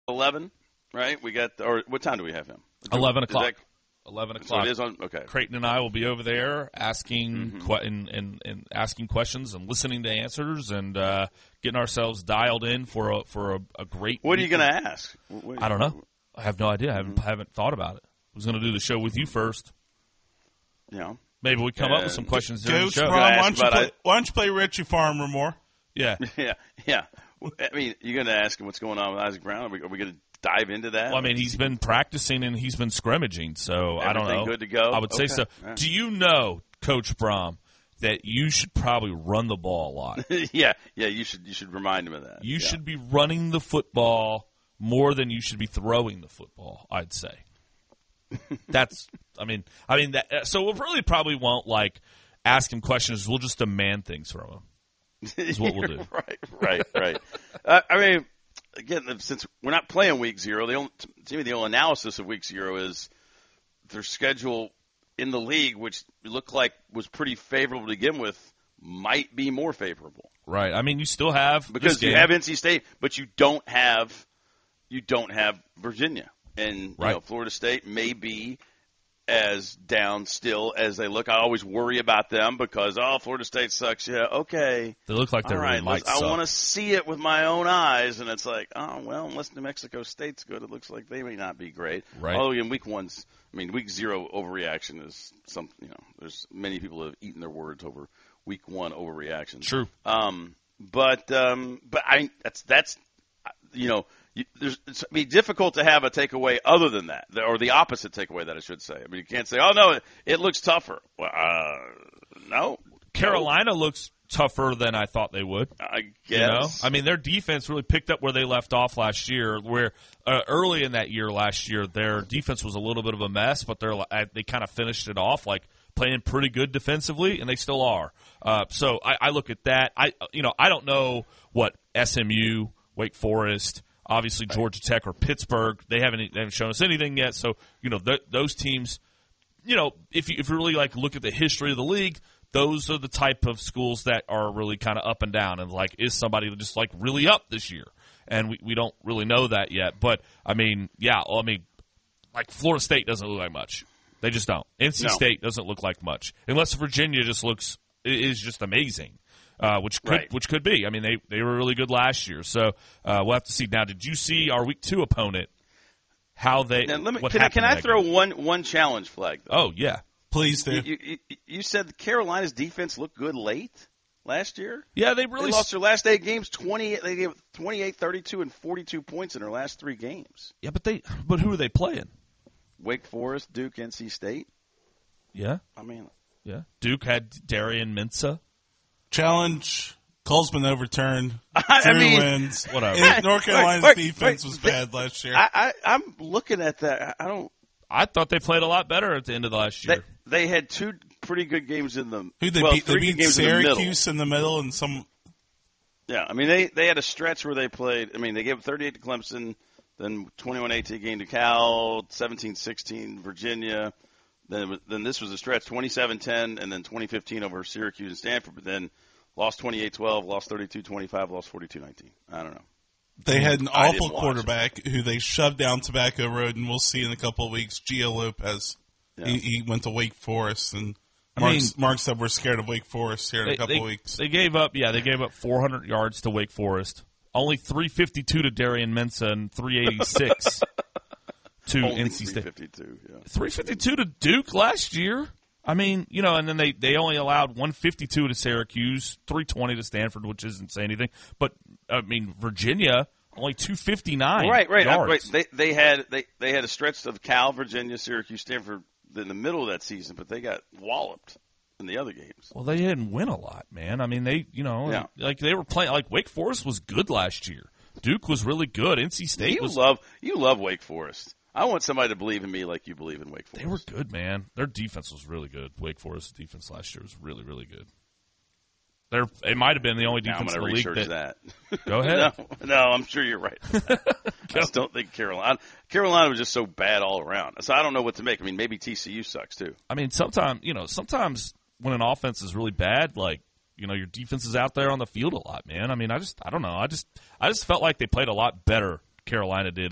11, right? We got, or what time do we have him? 11 Is o'clock. that- 11 So o'clock. it is on. Okay. Creighton and I will be over there asking and asking questions and listening to answers and getting ourselves dialed in for a great. What are you week. going to ask? I don't know. I have no idea. I haven't thought about it. I was going to do the show with you first. You know. Maybe we come up with some questions during the Coach show. Brom, ask why don't you play Richie Farmer more? Yeah. Yeah. I mean, you're going to ask him what's going on with Isaac Brown. Are we going to dive into that? Well, I mean, he's been practicing and he's been scrimmaging, so I don't know. Everything good to go? I would say Okay. so. All right. Do you know, Coach Brom, that you should probably run the ball a lot? yeah. You should remind him of that. You should be running the football more than you should be throwing the football, I'd say. So we'll really probably won't ask him questions. We'll just demand things from him. Is what we'll do. Right. I mean, again, since we're not playing week 0, to me the only analysis of week 0 is their schedule in the league, which looked like was pretty favorable to begin with, might be more favorable. Right. I mean, you still have Because this you game. have NC State, but you don't have Virginia. And Right. Florida State may be as down still as they look. I always worry about them because, Florida State sucks. Yeah, okay. They look like they All really right, might I suck. want to see it with my own eyes. And it's like, unless New Mexico State's good, it looks like they may not be great. Right. Although in week 0 overreaction is something, there's many people who have eaten their words over week 1 overreaction. True. But that's it's be difficult to have a takeaway other than that, or the opposite takeaway that I should say. I mean, you can't say, no, it looks tougher. Well, no. Carolina looks tougher than I thought they would. I guess. I mean, their defense really picked up where they left off last year, where early in that year last year, their defense was a little bit of a mess, but they kind of finished it off playing pretty good defensively, and they still are. So I look at that. I don't know what SMU, Wake Forest, obviously Georgia Tech or Pittsburgh. They haven't shown us anything yet. So those teams, if you really look at the history of the league, those are the type of schools that are really kind of up and down. And is somebody just really up this year? And we don't really know that yet. But Florida State doesn't look like much. They just don't. NC State doesn't look like much unless Virginia is just amazing. Which could be. I mean, they were really good last year, so we'll have to see. Now, did you see our week 2 opponent? How they? Can I throw one challenge flag? Though? Oh yeah, please do. You said Carolina's defense looked good late last year. Yeah, they lost their last 8 games. They gave 28, 32, and 42 points in their last 3 games. Yeah, but who are they playing? Wake Forest, Duke, NC State. Yeah, Duke had Darian Mensah. Challenge. Call's been overturned. Wins. Whatever. North Carolina's defense was bad last year. I'm looking at that. I thought they played a lot better at the end of the last year. They had 2 pretty good games in them. Who they beat? They beat Syracuse in the middle and some. Yeah, I mean they had a stretch where they played. I mean they gave 38 to Clemson, then 21-18 game to Cal, 17-16 Virginia. Then this was a stretch, 27-10, and then 20-15 over Syracuse and Stanford, but then lost 28-12, lost 32-25, lost 42-19. I don't know. They had an awful quarterback who they shoved down Tobacco Road, and we'll see in a couple of weeks, Gio Lopez. Yeah. He went to Wake Forest, and Mark said we're scared of Wake Forest here in a couple of weeks. They gave up 400 yards to Wake Forest. Only 352 to Darian Mensah and 386 to NC State. 352 to Duke last year. I mean, and then they only allowed 152 to Syracuse, 320 to Stanford, which isn't saying anything. But I mean, Virginia only 259. Right. Yards. They had a stretch of Cal, Virginia, Syracuse, Stanford in the middle of that season, but they got walloped in the other games. Well, they didn't win a lot, man. I mean, they they were playing Wake Forest was good last year. Duke was really good. NC State you love Wake Forest. I want somebody to believe in me like you believe in Wake Forest. They were good, man. Their defense was really good. Wake Forest's defense last year was really, really good. It might have been the only defense in the league that. Go ahead. No, I'm sure you're right. I just don't think Carolina was just so bad all around. So I don't know what to make. I mean, maybe TCU sucks too. I mean, sometimes when an offense is really bad, your defense is out there on the field a lot, man. I mean, I don't know. I just felt like they played a lot better. Carolina did